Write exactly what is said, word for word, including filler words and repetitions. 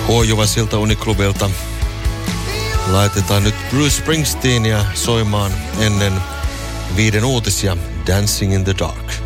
huojuvasilta Uniklubilta. Laitetaan nyt Bruce Springsteenia soimaan ennen viiden uutisia Dancing in the Dark.